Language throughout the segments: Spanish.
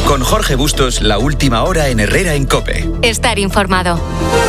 Con Jorge Bustos, la última hora en Herrera en COPE. Estar informado.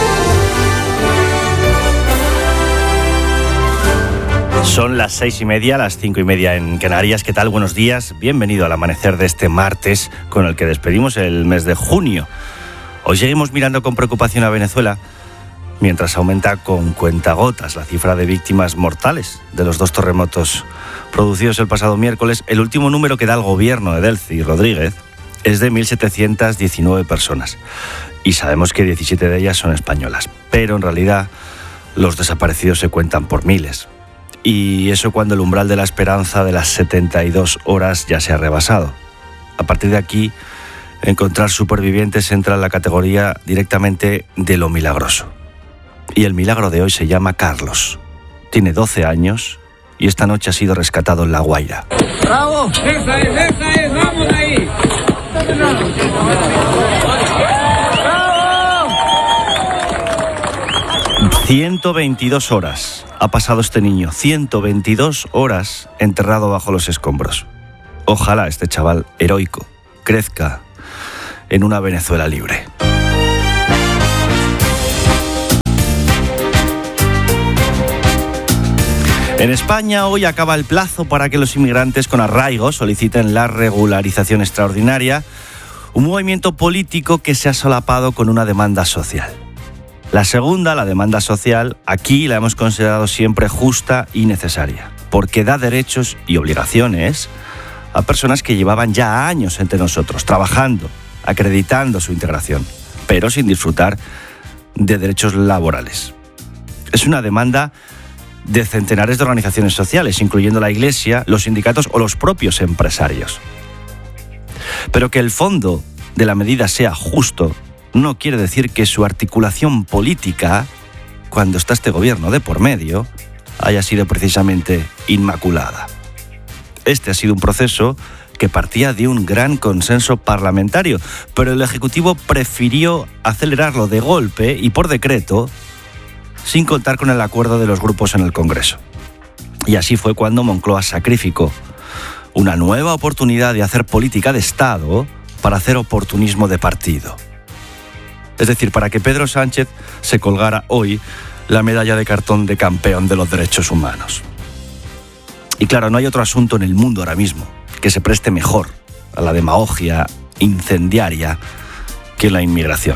Son las 6:30, las 5:30 en Canarias. ¿Qué tal? Buenos días. Bienvenido al amanecer de este martes con el que despedimos el mes de junio. Hoy seguimos mirando con preocupación a Venezuela mientras aumenta con cuentagotas la cifra de víctimas mortales de los 2 terremotos producidos el pasado miércoles. El último número que da el gobierno de Delcy Rodríguez es de 1.719 personas y sabemos que 17 de ellas son españolas, pero en realidad los desaparecidos se cuentan por miles. Y eso cuando el umbral de la esperanza de las 72 horas ya se ha rebasado. A partir de aquí, encontrar supervivientes entra en la categoría directamente de lo milagroso. Y el milagro de hoy se llama Carlos. Tiene 12 años y esta noche ha sido rescatado en La Guaira. ¡Bravo! ¡Esa es! ¡Vamos ahí! 122 horas ha pasado este niño, 122 horas enterrado bajo los escombros. Ojalá este chaval heroico crezca en una Venezuela libre. En España hoy acaba el plazo para que los inmigrantes con arraigo soliciten la regularización extraordinaria, un movimiento político que se ha solapado con una demanda social. La segunda, la demanda social, aquí la hemos considerado siempre justa y necesaria, porque da derechos y obligaciones a personas que llevaban ya años entre nosotros, trabajando, acreditando su integración, pero sin disfrutar de derechos laborales. Es una demanda de centenares de organizaciones sociales, incluyendo la Iglesia, los sindicatos o los propios empresarios. Pero que el fondo de la medida sea justo no quiere decir que su articulación política, cuando está este gobierno de por medio, haya sido precisamente inmaculada. Este ha sido un proceso que partía de un gran consenso parlamentario, pero el Ejecutivo prefirió acelerarlo de golpe y por decreto, sin contar con el acuerdo de los grupos en el Congreso. Y así fue cuando Moncloa sacrificó una nueva oportunidad de hacer política de Estado para hacer oportunismo de partido. Es decir, para que Pedro Sánchez se colgara hoy la medalla de cartón de campeón de los derechos humanos. Y claro, no hay otro asunto en el mundo ahora mismo que se preste mejor a la demagogia incendiaria que la inmigración.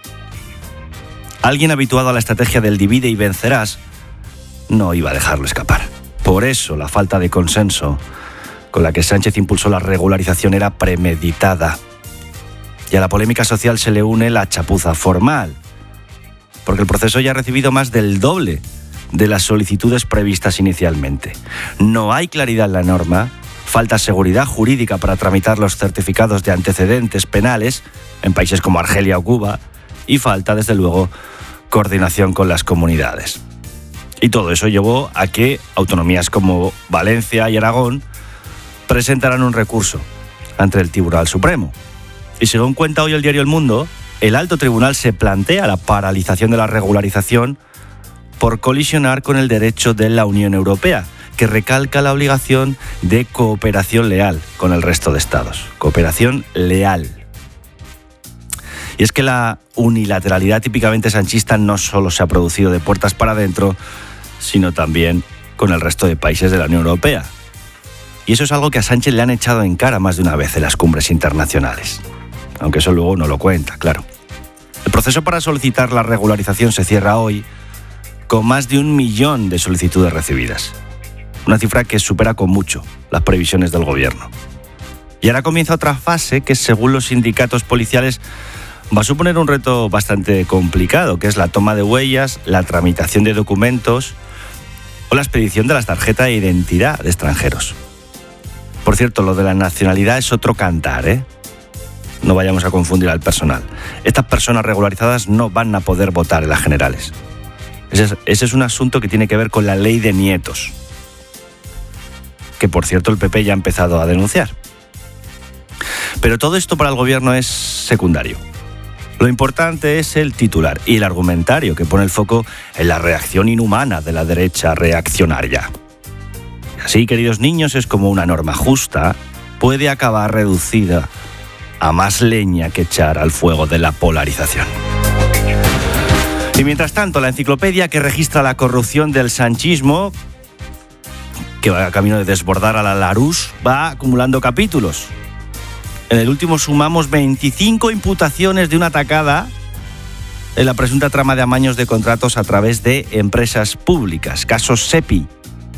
Alguien habituado a la estrategia del divide y vencerás no iba a dejarlo escapar. Por eso la falta de consenso con la que Sánchez impulsó la regularización era premeditada. Y a la polémica social se le une la chapuza formal, porque el proceso ya ha recibido más del doble de las solicitudes previstas inicialmente. No hay claridad en la norma, falta seguridad jurídica para tramitar los certificados de antecedentes penales en países como Argelia o Cuba, y falta, desde luego, coordinación con las comunidades. Y todo eso llevó a que autonomías como Valencia y Aragón presentaran un recurso ante el Tribunal Supremo. Y según cuenta hoy el diario El Mundo, el alto tribunal se plantea la paralización de la regularización por colisionar con el derecho de la Unión Europea, que recalca la obligación de cooperación leal con el resto de estados. Cooperación leal. Y es que la unilateralidad típicamente sanchista no solo se ha producido de puertas para adentro, sino también con el resto de países de la Unión Europea. Y eso es algo que a Sánchez le han echado en cara más de una vez en las cumbres internacionales. Aunque eso luego no lo cuenta, claro. El proceso para solicitar la regularización se cierra hoy con más de 1 millón de solicitudes recibidas. Una cifra que supera con mucho las previsiones del gobierno. Y ahora comienza otra fase que, según los sindicatos policiales, va a suponer un reto bastante complicado, que es la toma de huellas, la tramitación de documentos o la expedición de las tarjetas de identidad de extranjeros. Por cierto, lo de la nacionalidad es otro cantar, ¿eh? No vayamos a confundir al personal. Estas personas regularizadas no van a poder votar en las generales. Ese es un asunto que tiene que ver con la ley de nietos, que por cierto el PP ya ha empezado a denunciar. Pero todo esto para el gobierno es secundario. Lo importante es el titular y el argumentario que pone el foco en la reacción inhumana de la derecha reaccionaria. Así, queridos niños, es como una norma justa puede acabar reducida a más leña que echar al fuego de la polarización. Y mientras tanto, la enciclopedia que registra la corrupción del sanchismo, que va a camino de desbordar a la Larousse, va acumulando capítulos. En el último sumamos 25 imputaciones de una tacada en la presunta trama de amaños de contratos a través de empresas públicas, caso SEPI.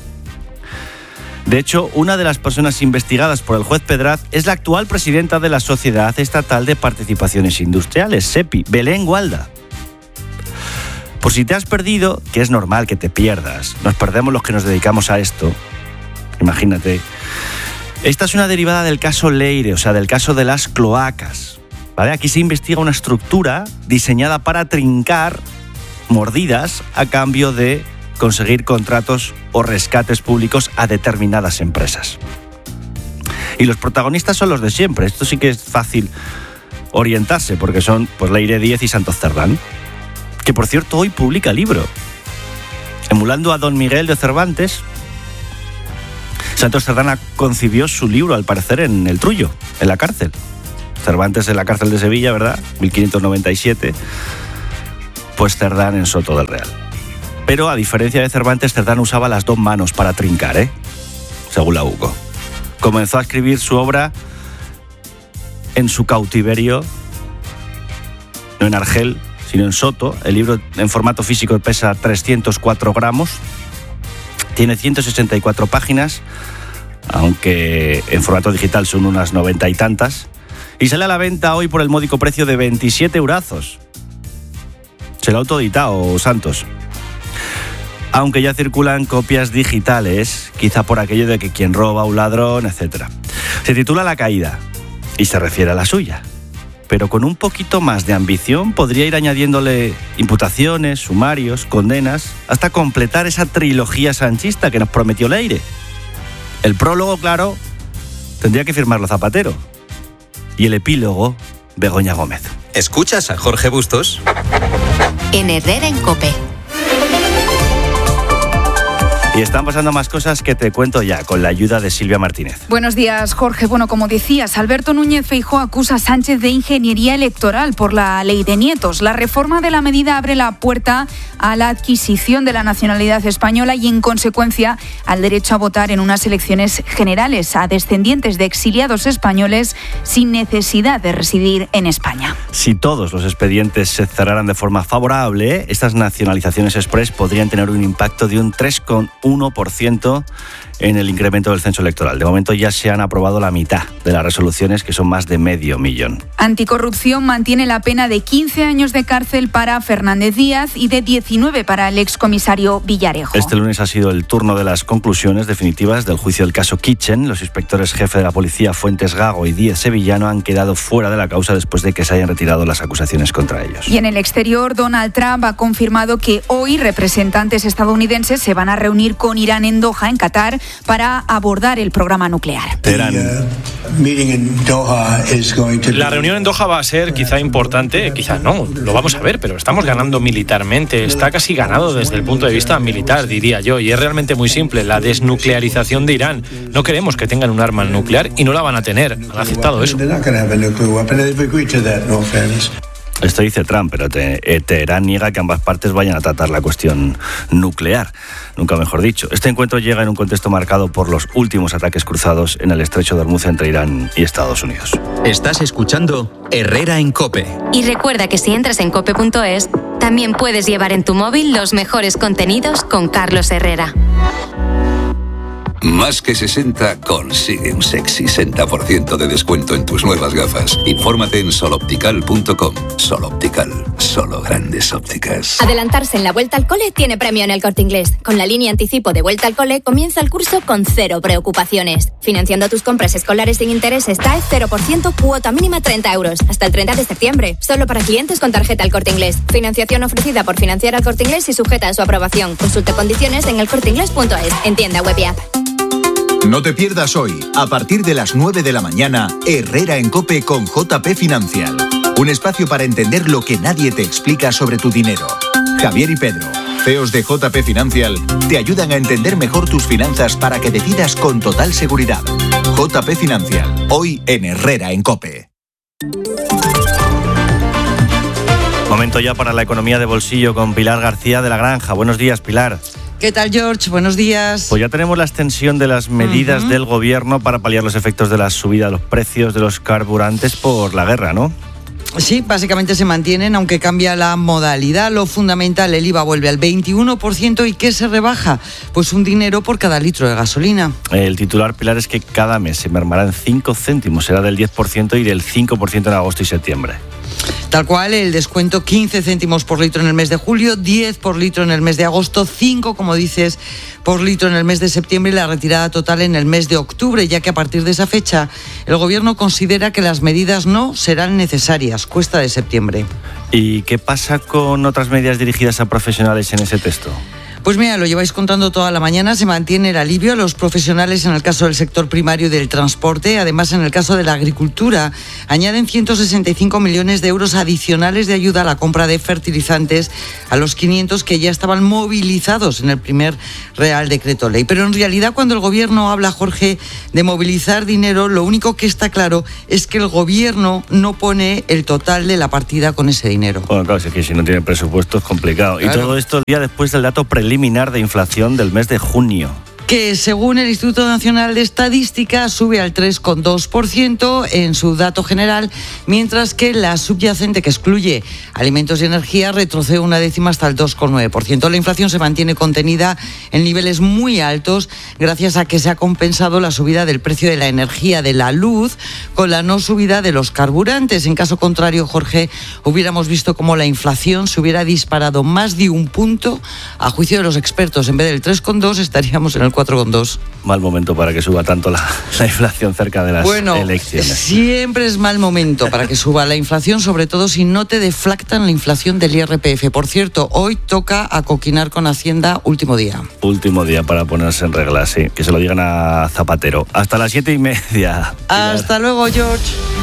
De hecho, una de las personas investigadas por el juez Pedraz es la actual presidenta de la Sociedad Estatal de Participaciones Industriales, SEPI, Belén Gualda. Por si te has perdido, que es normal que te pierdas, nos perdemos los que nos dedicamos a esto, imagínate. Esta es una derivada del caso Leire, o sea, del caso de las cloacas, ¿vale? Aquí se investiga una estructura diseñada para trincar mordidas a cambio de conseguir contratos o rescates públicos a determinadas empresas. Y los protagonistas son los de siempre. Esto sí que es fácil orientarse, porque son pues Leire Díez y Santos Cerdán, que por cierto hoy publica libro. Emulando a Don Miguel de Cervantes, Santos Cerdán concibió su libro, al parecer, en el Trullo, en la cárcel. Cervantes en la cárcel de Sevilla, ¿verdad? 1597. Pues Cerdán en Soto del Real. Pero a diferencia de Cervantes, Cerdán usaba las dos manos para trincar, según la UCO. Comenzó a escribir su obra en su cautiverio, no en Argel, sino en Soto. El libro en formato físico pesa 304 gramos, tiene 164 páginas, aunque en formato digital son unas 90 y tantas, y sale a la venta hoy por el módico precio de 27 eurazos. Se lo ha autoeditado Santos. Aunque ya circulan copias digitales, quizá por aquello de que quien roba un ladrón, etc. Se titula La caída y se refiere a la suya. Pero con un poquito más de ambición podría ir añadiéndole imputaciones, sumarios, condenas, hasta completar esa trilogía sanchista que nos prometió Leire. El prólogo, claro, tendría que firmarlo Zapatero. Y el epílogo, Begoña Gómez. ¿Escuchas a Jorge Bustos? En Herrera en COPE. Y están pasando más cosas que te cuento ya, con la ayuda de Silvia Martínez. Buenos días, Jorge. Bueno, como decías, Alberto Núñez Feijóo acusa a Sánchez de ingeniería electoral por la ley de nietos. La reforma de la medida abre la puerta a la adquisición de la nacionalidad española y, en consecuencia, al derecho a votar en unas elecciones generales a descendientes de exiliados españoles sin necesidad de residir en España. Si todos los expedientes se cerraran de forma favorable, estas nacionalizaciones express podrían tener un impacto de un 3,1% en el incremento del censo electoral. De momento ya se han aprobado la mitad de las resoluciones, que son más de 500.000. Anticorrupción mantiene la pena de 15 años de cárcel para Fernández Díaz y de 19 para el excomisario Villarejo. Este lunes ha sido el turno de las conclusiones definitivas del juicio del caso Kitchen. Los inspectores jefe de la policía Fuentes Gago y Díez Sevillano han quedado fuera de la causa después de que se hayan retirado las acusaciones contra ellos. Y en el exterior, Donald Trump ha confirmado que hoy representantes estadounidenses se van a reunir con Irán en Doha, en Qatar, para abordar el programa nuclear. La reunión en Doha va a ser quizá importante, quizá no, lo vamos a ver, pero estamos ganando militarmente, está casi ganado desde el punto de vista militar, diría yo, y es realmente muy simple, la desnuclearización de Irán. No queremos que tengan un arma nuclear y no la van a tener, han aceptado eso. Esto dice Trump, pero Teherán niega que ambas partes vayan a tratar la cuestión nuclear. Nunca mejor dicho. Este encuentro llega en un contexto marcado por los últimos ataques cruzados en el estrecho de Hormuz entre Irán y Estados Unidos. Estás escuchando Herrera en COPE. Y recuerda que si entras en cope.es, también puedes llevar en tu móvil los mejores contenidos con Carlos Herrera. Más que 60 consigue un sexy 60% de descuento en tus nuevas gafas. Infórmate en soloptical.com. Soloptical, solo grandes ópticas. Adelantarse en la vuelta al cole tiene premio en El Corte Inglés. Con la línea anticipo de vuelta al cole comienza el curso con 0 preocupaciones. Financiando tus compras escolares sin intereses TAE 0%, cuota mínima 30 euros. Hasta el 30 de septiembre. Solo para clientes con tarjeta El Corte Inglés. Financiación ofrecida por Financiera El Corte Inglés y sujeta a su aprobación. Consulte condiciones en elcorteinglés.es. En tienda web y app. No te pierdas hoy, a partir de las 9 de la mañana, Herrera en COPE con JP Financial. Un espacio para entender lo que nadie te explica sobre tu dinero. Javier y Pedro, CEOs de JP Financial, te ayudan a entender mejor tus finanzas para que decidas con total seguridad. JP Financial, hoy en Herrera en COPE. Momento ya para la economía de bolsillo con Pilar García de La Granja. Buenos días, Pilar. ¿Qué tal, George? Buenos días. Pues ya tenemos la extensión de las medidas del gobierno para paliar los efectos de la subida de los precios de los carburantes por la guerra, ¿no? Sí, básicamente se mantienen, aunque cambia la modalidad. Lo fundamental, el IVA vuelve al 21%. ¿Y qué se rebaja? Pues un dinero por cada litro de gasolina. El titular, Pilar, es que cada mes se mermarán 5 céntimos, será del 10% y del 5% en agosto y septiembre. Tal cual, el descuento 15 céntimos por litro en el mes de julio, 10 por litro en el mes de agosto, 5, como dices, por litro en el mes de septiembre y la retirada total en el mes de octubre, ya que a partir de esa fecha el gobierno considera que las medidas no serán necesarias, cuesta de septiembre. ¿Y qué pasa con otras medidas dirigidas a profesionales en ese texto? Pues mira, lo lleváis contando toda la mañana, se mantiene el alivio a los profesionales en el caso del sector primario y del transporte, además en el caso de la agricultura, añaden 165 millones de euros adicionales de ayuda a la compra de fertilizantes a los 500 que ya estaban movilizados en el primer Real Decreto Ley. Pero en realidad cuando el gobierno habla, Jorge, de movilizar dinero, lo único que está claro es que el gobierno no pone el total de la partida con ese dinero. Bueno, claro, es que si no tiene presupuesto es complicado. Claro. Y todo esto el día después del dato preliminar de inflación del mes de junio, que según el Instituto Nacional de Estadística sube al 3,2% en su dato general, mientras que la subyacente, que excluye alimentos y energía, retrocede una décima hasta el 2,9%. La inflación se mantiene contenida en niveles muy altos gracias a que se ha compensado la subida del precio de la energía, de la luz, con la no subida de los carburantes. En caso contrario, Jorge, hubiéramos visto cómo la inflación se hubiera disparado más de un punto. A juicio de los expertos, en vez del 3,2 estaríamos en el 4,2. Mal momento para que suba tanto la inflación cerca de las elecciones. Siempre es mal momento para que suba la inflación, sobre todo si no te deflactan la inflación del IRPF. Por cierto, hoy toca acoquinar con Hacienda, último día. Último día para ponerse en regla, sí. Que se lo digan a Zapatero. Hasta las 7:30. Hasta luego, George.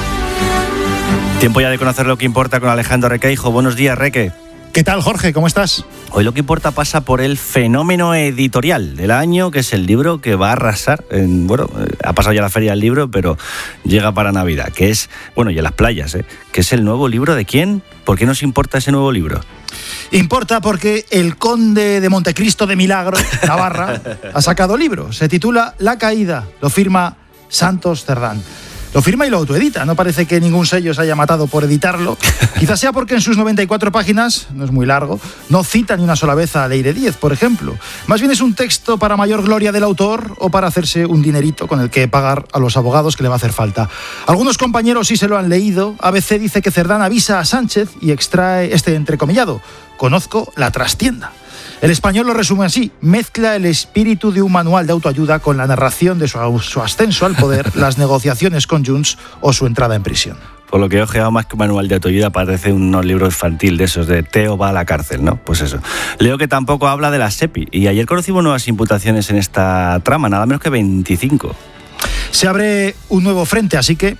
Tiempo ya de conocer lo que importa con Alejandro Requeijo. Buenos días, Reque. ¿Qué tal, Jorge? ¿Cómo estás? Hoy lo que importa pasa por el fenómeno editorial del año, que es el libro que va a arrasar. Ha pasado ya la feria del libro, pero llega para Navidad, que es, y en las playas, que es el nuevo libro de ¿quién? ¿Por qué nos importa ese nuevo libro? Importa porque el conde de Montecristo de Milagro, Navarra, ha sacado libro. Se titula La Caída, lo firma Santos Cerdán. Lo firma y lo autoedita, no parece que ningún sello se haya matado por editarlo. Quizás sea porque en sus 94 páginas, no es muy largo, no cita ni una sola vez a Leire Díez, por ejemplo. Más bien es un texto para mayor gloria del autor o para hacerse un dinerito con el que pagar a los abogados que le va a hacer falta. Algunos compañeros sí se lo han leído. ABC dice que Cerdán avisa a Sánchez y extrae este entrecomillado: conozco la trastienda. El Español lo resume así: mezcla el espíritu de un manual de autoayuda con la narración de su ascenso al poder, las negociaciones con Junts o su entrada en prisión. Por lo que he ojeado, más que manual de autoayuda, parece unos libros infantil de esos de Teo va a la cárcel, ¿no? Pues eso. Leo que tampoco habla de la SEPI, y ayer conocimos nuevas imputaciones en esta trama, nada menos que 25. Se abre un nuevo frente, así que...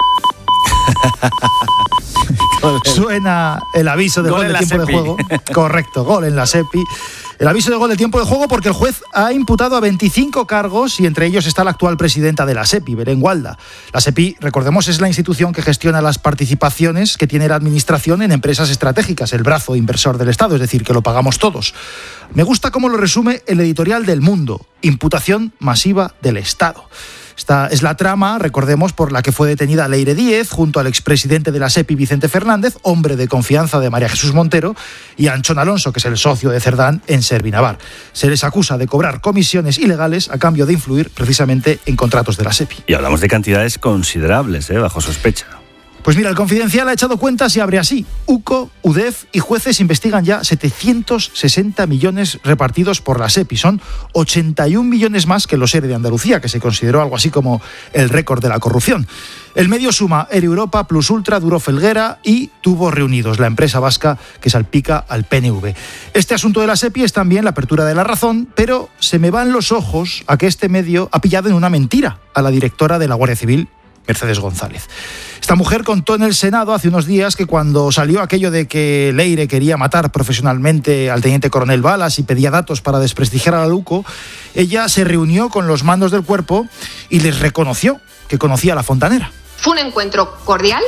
Suena el aviso de gol de tiempo de juego. Correcto, gol en la SEPI. El aviso de gol de tiempo de juego porque el juez ha imputado a 25 cargos y entre ellos está la actual presidenta de la SEPI, Belén Gualda. La SEPI, recordemos, es la institución que gestiona las participaciones que tiene la administración en empresas estratégicas, el brazo inversor del Estado, es decir, que lo pagamos todos. Me gusta cómo lo resume el editorial del Mundo: imputación masiva del Estado. Esta es la trama, recordemos, por la que fue detenida Leire Díez junto al expresidente de la SEPI, Vicente Fernández, hombre de confianza de María Jesús Montero, y Anchón Alonso, que es el socio de Cerdán en Servinavar. Se les acusa de cobrar comisiones ilegales a cambio de influir precisamente en contratos de la SEPI. Y hablamos de cantidades considerables, bajo sospecha. Pues mira, el Confidencial ha echado cuentas y abre así: UCO, UDEF y jueces investigan ya 760 millones repartidos por la SEPI. Son 81 millones más que los ERE de Andalucía, que se consideró algo así como el récord de la corrupción. El medio suma ERE Europa, Plus Ultra, Duro Felguera y Tubos Reunidos, la empresa vasca que salpica al PNV. Este asunto de la SEPI es también la apertura de La Razón, pero se me van los ojos a que este medio ha pillado en una mentira a la directora de la Guardia Civil, Mercedes González. Esta mujer contó en el Senado hace unos días que cuando salió aquello de que Leire quería matar profesionalmente al teniente coronel Balas y pedía datos para desprestigiar a la UCO, ella se reunió con los mandos del cuerpo y les reconoció que conocía a la fontanera. Fue un encuentro cordial,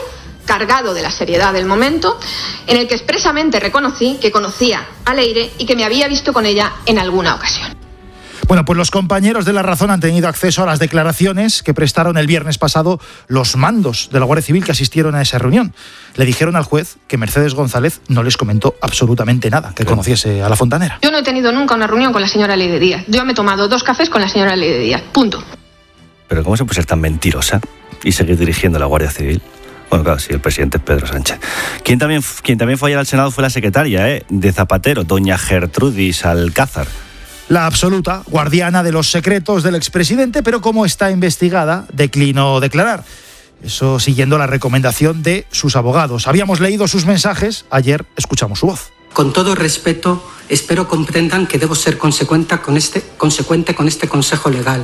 cargado de la seriedad del momento, en el que expresamente reconocí que conocía a Leire y que me había visto con ella en alguna ocasión. Bueno, pues los compañeros de La Razón han tenido acceso a las declaraciones que prestaron el viernes pasado los mandos de la Guardia Civil que asistieron a esa reunión. Le dijeron al juez que Mercedes González no les comentó absolutamente nada que conociese a la fontanera. Yo no he tenido nunca una reunión con la señora Leire Díaz. Yo me he tomado 2 cafés con la señora Leire Díaz. Punto. Pero ¿cómo se puede ser tan mentirosa y seguir dirigiendo la Guardia Civil? Bueno, claro, sí, el presidente es Pedro Sánchez. Quien también fue ayer al Senado fue la secretaria de Zapatero, doña Gertrudis Alcázar. La absoluta guardiana de los secretos del expresidente, pero como está investigada, declinó declarar. Eso siguiendo la recomendación de sus abogados. Habíamos leído sus mensajes, ayer escuchamos su voz. Con todo respeto, espero comprendan que debo ser consecuente con este consejo legal.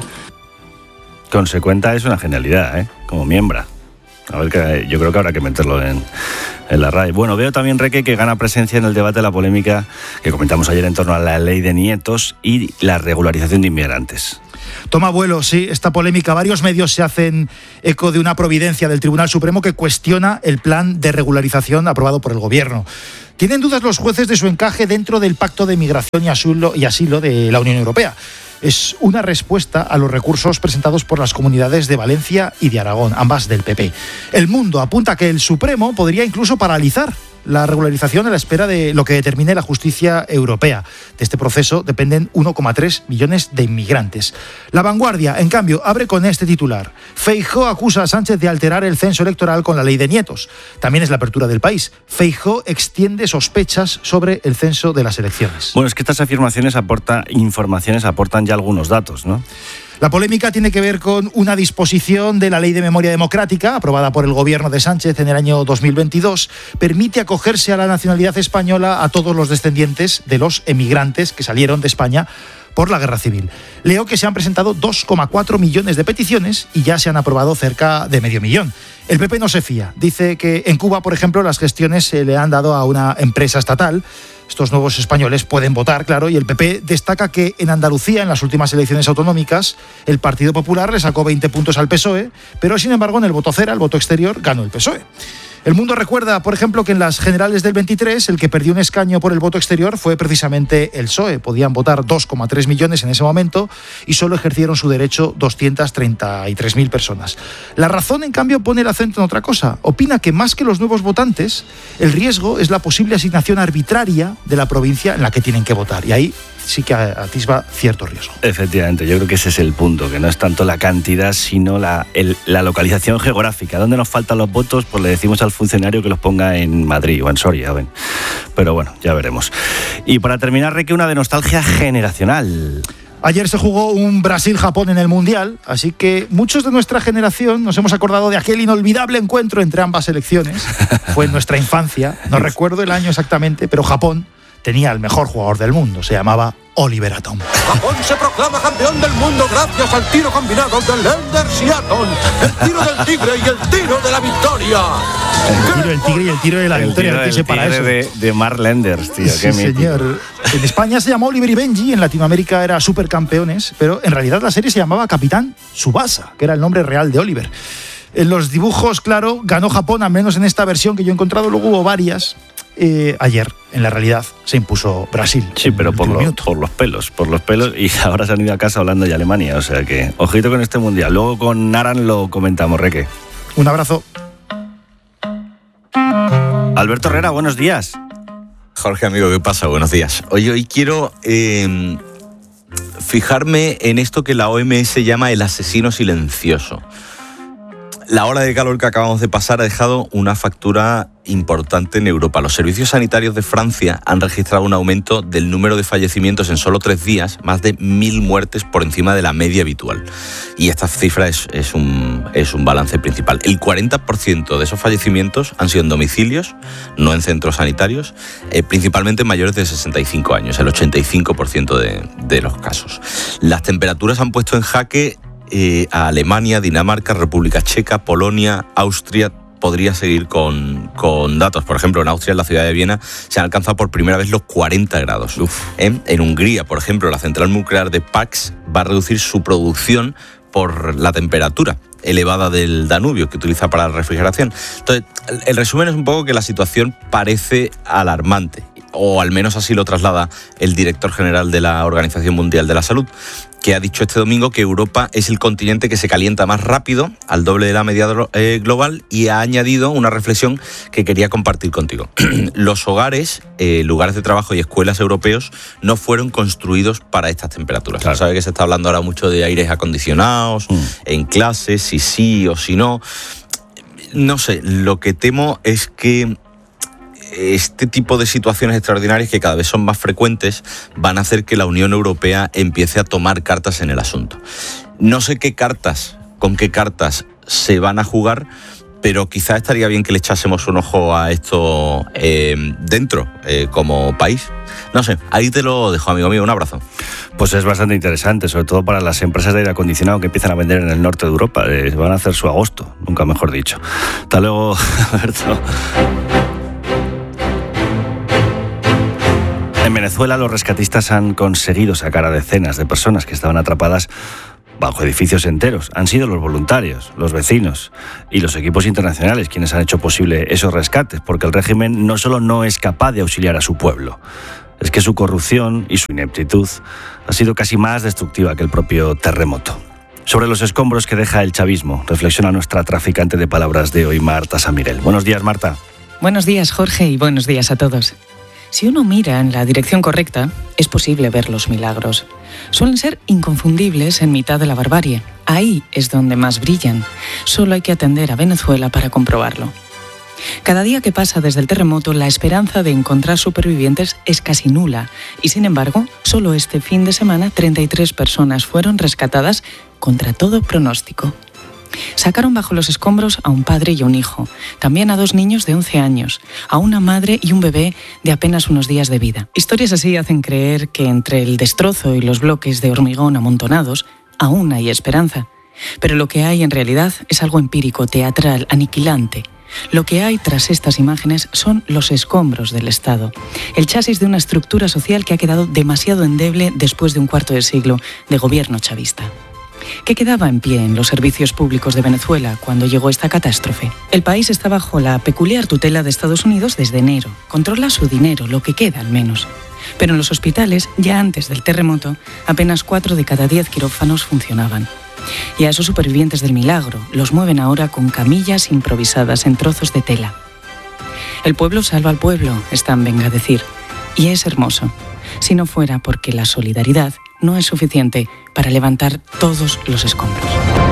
Consecuente es una genialidad, como miembra. A ver, que yo creo que habrá que meterlo en la RAE. Bueno, veo también, Reque, que gana presencia en el debate de la polémica que comentamos ayer en torno a la ley de nietos y la regularización de inmigrantes. Toma vuelo, sí, esta polémica. Varios medios se hacen eco de una providencia del Tribunal Supremo que cuestiona el plan de regularización aprobado por el Gobierno. Tienen dudas los jueces de su encaje dentro del Pacto de Migración y Asilo de la Unión Europea. Es una respuesta a los recursos presentados por las comunidades de Valencia y de Aragón, ambas del PP. El Mundo apunta que el Supremo podría incluso paralizar la regularización a la espera de lo que determine la justicia europea. De este proceso dependen 1,3 millones de inmigrantes. La Vanguardia, en cambio, abre con este titular. Feijóo acusa a Sánchez de alterar el censo electoral con la ley de nietos. También es la apertura del País. Feijóo extiende sospechas sobre el censo de las elecciones. Bueno, es que estas afirmaciones aportan ya algunos datos, ¿no? La polémica tiene que ver con una disposición de la Ley de Memoria Democrática, aprobada por el Gobierno de Sánchez en el año 2022. Permite acogerse a la nacionalidad española a todos los descendientes de los emigrantes que salieron de España por la Guerra Civil. Leo que se han presentado 2,4 millones de peticiones y ya se han aprobado cerca de 500.000. El PP no se fía. Dice que en Cuba, por ejemplo, las gestiones se le han dado a una empresa estatal. Estos nuevos españoles pueden votar, claro, y el PP destaca que en Andalucía, en las últimas elecciones autonómicas, el Partido Popular le sacó 20 puntos al PSOE, pero sin embargo en el voto cera, el voto exterior, ganó el PSOE. El Mundo recuerda, por ejemplo, que en las generales del 23 el que perdió un escaño por el voto exterior fue precisamente el PSOE. Podían votar 2,3 millones en ese momento y solo ejercieron su derecho 233.000 personas. La Razón, en cambio, pone el acento en otra cosa. Opina que más que los nuevos votantes, el riesgo es la posible asignación arbitraria de la provincia en la que tienen que votar. Y ahí sí que atisba cierto riesgo. Efectivamente, yo creo que ese es el punto, que no es tanto la cantidad, sino la localización geográfica. ¿Dónde nos faltan los votos? Pues le decimos al funcionario que los ponga en Madrid o en Soria. Pero bueno, ya veremos. Y para terminar, Reque, una de nostalgia generacional. Ayer se jugó un Brasil-Japón en el Mundial, así que muchos de nuestra generación nos hemos acordado de aquel inolvidable encuentro entre ambas selecciones. Fue en nuestra infancia, no recuerdo el año exactamente, pero Japón tenía el mejor jugador del mundo, se llamaba Oliver Atom. Japón se proclama campeón del mundo gracias al tiro combinado de Lenders y Atom. El tiro del tigre y el tiro de la victoria. El tiro del tigre y el tiro de la victoria. El tigre de Mark Lenders, tío. Sí, señor. En España se llamó Oliver y Benji, en Latinoamérica era Supercampeones, pero en realidad la serie se llamaba Capitán Tsubasa, que era el nombre real de Oliver. En los dibujos, claro, ganó Japón, al menos en esta versión que yo he encontrado, luego hubo varias. Ayer, en la realidad, se impuso Brasil. Sí, pero por los pelos, y ahora se han ido a casa hablando de Alemania, o sea que ojito con este mundial. Luego con Naran lo comentamos, Reque. Un abrazo. Alberto Herrera, buenos días. Jorge, amigo, ¿qué pasa? Buenos días. Hoy quiero fijarme en esto que la OMS llama el asesino silencioso. La ola de calor que acabamos de pasar ha dejado una factura importante en Europa. Los servicios sanitarios de Francia han registrado un aumento del número de fallecimientos en solo 3 días, más de 1.000 muertes por encima de la media habitual. Y esta cifra es un balance principal. El 40% de esos fallecimientos han sido en domicilios, no en centros sanitarios, principalmente mayores de 65 años, el 85% de los casos. Las temperaturas han puesto en jaque a Alemania, Dinamarca, República Checa, Polonia, Austria. Podría seguir con datos. Por ejemplo, en Austria, en la ciudad de Viena, se han alcanzado por primera vez los 40 grados. En Hungría, por ejemplo, la central nuclear de Paks va a reducir su producción por la temperatura. elevada del Danubio, que utiliza para la refrigeración. Entonces, el resumen es un poco que la situación parece alarmante, o al menos así lo traslada el director general de la Organización Mundial de la Salud, que ha dicho este domingo que Europa es el continente que se calienta más rápido, al doble de la media global, y ha añadido una reflexión que quería compartir contigo. Los hogares, lugares de trabajo y escuelas europeos no fueron construidos para estas temperaturas. Claro. Sabe que se está hablando ahora mucho de aires acondicionados, en clases, si sí o si no. No sé, lo que temo es que este tipo de situaciones extraordinarias, que cada vez son más frecuentes, van a hacer que la Unión Europea empiece a tomar cartas en el asunto. No sé con qué cartas se van a jugar, pero quizá estaría bien que le echásemos un ojo a esto dentro, como país. No sé, ahí te lo dejo, amigo mío. Un abrazo. Pues es bastante interesante, sobre todo para las empresas de aire acondicionado que empiezan a vender en el norte de Europa. Van a hacer su agosto, nunca mejor dicho. Hasta luego, Alberto. En Venezuela, los rescatistas han conseguido sacar a decenas de personas que estaban atrapadas bajo edificios enteros. Han sido los voluntarios, los vecinos y los equipos internacionales quienes han hecho posible esos rescates, porque el régimen no solo no es capaz de auxiliar a su pueblo, es que su corrupción y su ineptitud ha sido casi más destructiva que el propio terremoto. Sobre los escombros que deja el chavismo, reflexiona nuestra traficante de palabras de hoy, Marta San Miguel. Buenos días, Marta. Buenos días, Jorge, y buenos días a todos. Si uno mira en la dirección correcta, es posible ver los milagros. Suelen ser inconfundibles en mitad de la barbarie. Ahí es donde más brillan. Solo hay que atender a Venezuela para comprobarlo. Cada día que pasa desde el terremoto, la esperanza de encontrar supervivientes es casi nula. Y sin embargo, solo este fin de semana, 33 personas fueron rescatadas contra todo pronóstico. Sacaron bajo los escombros a un padre y a un hijo, también a 2 niños de 11 años, a una madre y un bebé de apenas unos días de vida. Historias así hacen creer que entre el destrozo y los bloques de hormigón amontonados aún hay esperanza. Pero lo que hay en realidad es algo empírico, teatral, aniquilante. Lo que hay tras estas imágenes son los escombros del Estado, el chasis de una estructura social que ha quedado demasiado endeble después de un cuarto de siglo de gobierno chavista. ¿Qué quedaba en pie en los servicios públicos de Venezuela cuando llegó esta catástrofe? El país está bajo la peculiar tutela de Estados Unidos desde enero. Controla su dinero, lo que queda al menos. Pero en los hospitales, ya antes del terremoto, apenas 4 de cada 10 quirófanos funcionaban. Y a esos supervivientes del milagro los mueven ahora con camillas improvisadas en trozos de tela. El pueblo salva al pueblo, están venga a decir. Y es hermoso, si no fuera porque la solidaridad no es suficiente para levantar todos los escombros.